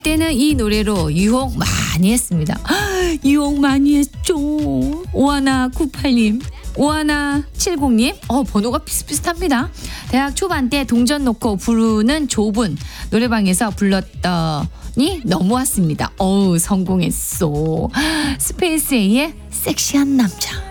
때는 이 노래로 유혹 많이 했습니다. 유혹 많이 했죠. 오하나 98님. 오하나 70님. 번호가 비슷비슷합니다. 대학 초반 때 동전 놓고 부르는 좁은 노래방에서 불렀더니 넘어왔습니다. 성공했어. 스페이스 A의 섹시한 남자.